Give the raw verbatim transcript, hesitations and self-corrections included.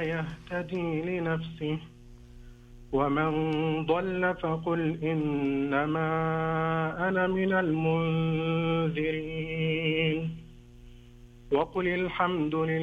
يهتدي لنفسه ومن ضل فقل إنما أنا من المنذرين وقل الحمد لله